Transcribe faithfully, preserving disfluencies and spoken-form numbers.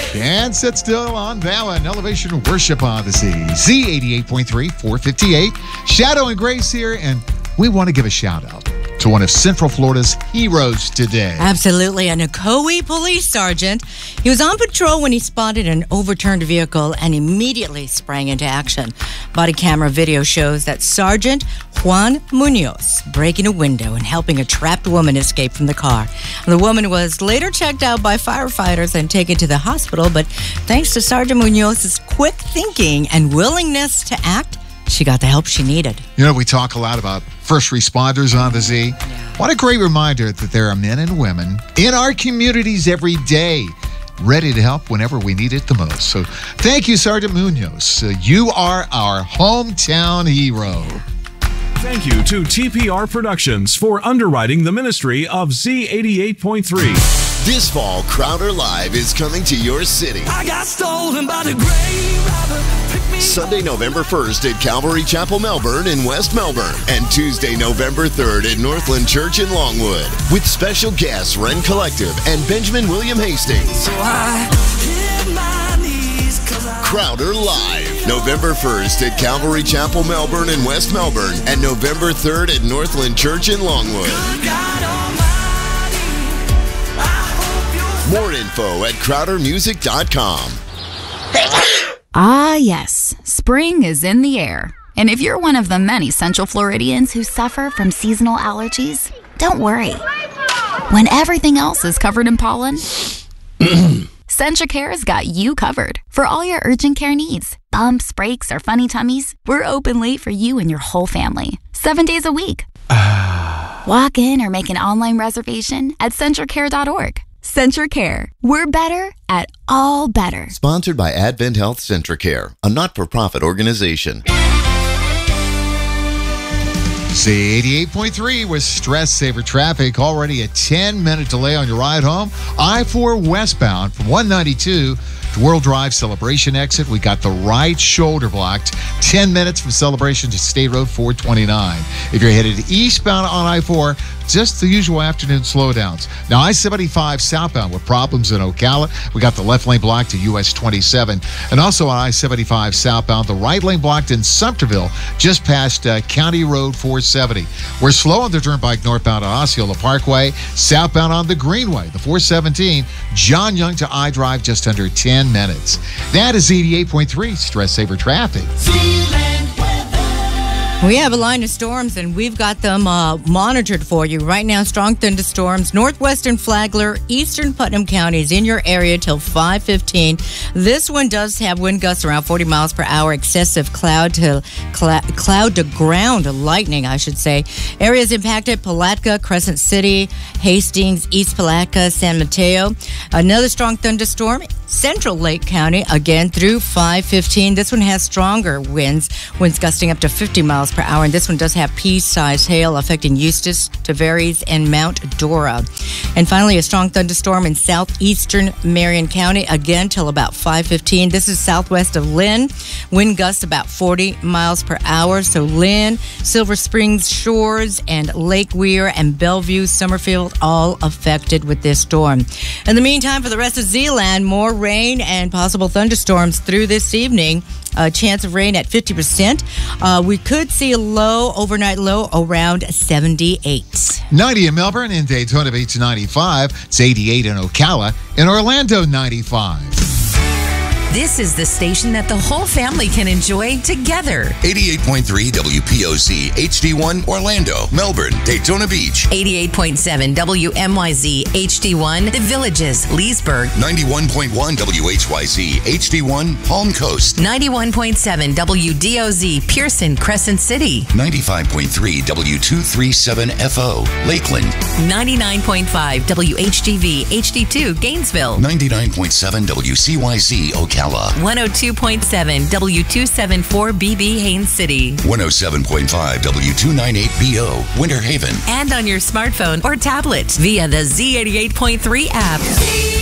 Can't sit still on that one. Elevation Worship on the Sea. Z eighty-eight point three, four fifty-eight. Shadow and Grace here, and we want to give a shout out to one of Central Florida's heroes today. Absolutely. An Ocoee police sergeant. He was on patrol when he spotted an overturned vehicle and immediately sprang into action. Body camera video shows that Sergeant Juan Munoz breaking a window and helping a trapped woman escape from the car. The woman was later checked out by firefighters and taken to the hospital, but thanks to Sergeant Munoz's quick thinking and willingness to act, she got the help she needed. You know, we talk a lot about first responders on the Z. Yeah. What a great reminder that there are men and women in our communities every day ready to help whenever we need it the most. So thank you, Sergeant Munoz. Uh, you are our hometown hero. Thank you to T P R Productions for underwriting the ministry of Z eighty-eight point three. This fall, Crowder Live is coming to your city. I got stolen by the grave robber. Pick me Sunday, November first at Calvary Chapel, Melbourne in West Melbourne. And Tuesday, November third at Northland Church in Longwood. With special guests Ren Collective and Benjamin William Hastings. So I hit my knees 'cause I Crowder Live. November first at Calvary Chapel, Melbourne in West Melbourne. And November third at Northland Church in Longwood. God Almighty. I hope you're More info at crowder music dot com. Ah, yes. Spring is in the air. And if you're one of the many Central Floridians who suffer from seasonal allergies, don't worry. When everything else is covered in pollen, CentraCare's got you covered for all your urgent care needs. Bumps, breaks, or funny tummies, we're open late for you and your whole family. Seven days a week. Walk in or make an online reservation at centracare dot org. CentraCare. We're better at all better. Sponsored by Advent Health CentraCare, a not-for-profit organization. Z eighty-eight point three with Stress Saver Traffic. Already a ten-minute delay on your ride home. I four westbound from one ninety-two to World Drive Celebration exit. We got the right shoulder blocked. ten minutes from Celebration to State Road four twenty-nine. If you're headed eastbound on I four, just the usual afternoon slowdowns. Now, I seventy-five southbound with problems in Ocala. We got the left lane blocked to U S twenty-seven. And also on I seventy-five southbound, the right lane blocked in Sumterville, just past uh, County Road four seventy. We're slow on the turnpike northbound on Osceola Parkway, southbound on the Greenway, the four seventeen, John Young to I Drive, just under ten minutes. That is eighty-eight point three Stress Saver Traffic. We have a line of storms, and we've got them uh, monitored for you. Right now, strong thunderstorms, northwestern Flagler, eastern Putnam counties in your area till five fifteen. This one does have wind gusts around forty miles per hour, excessive cloud to cl- cloud to ground lightning, I should say. Areas impacted: Palatka, Crescent City, Hastings, East Palatka, San Mateo. Another strong thunderstorm, Central Lake County, again through five fifteen. This one has stronger winds, winds gusting up to fifty miles per hour, and this one does have pea-sized hail affecting Eustis, Tavares, and Mount Dora. And finally, a strong thunderstorm in southeastern Marion County, again till about five fifteen. This is southwest of Lynn. Wind gusts about forty miles per hour. So Lynn, Silver Springs Shores, and Lake Weir and Bellevue, Summerfield, all affected with this storm. In the meantime, for the rest of Zeeland, more rain and possible thunderstorms through this evening. A chance of rain at fifty percent. Uh, we could see a low, overnight low, around seventy-eight. ninety in Melbourne, in Daytona Beach ninety-five. It's eighty-eight in Ocala. In Orlando, ninety-five. This is the station that the whole family can enjoy together. eighty-eight point three W P O Z H D one Orlando, Melbourne, Daytona Beach. eighty-eight point seven W M Y Z H D one The Villages, Leesburg. ninety-one point one W H Y Z H D one Palm Coast. ninety-one point seven W D O Z Pearson, Crescent City. ninety-five point three W two thirty-seven F O Lakeland. ninety-nine point five W H G V H D two Gainesville. ninety-nine point seven W C Y Z Ocala. one oh two point seven W two seventy-four B B Haines City. one oh seven point five W two ninety-eight B O Winter Haven. And on your smartphone or tablet via the Z eighty-eight point three app.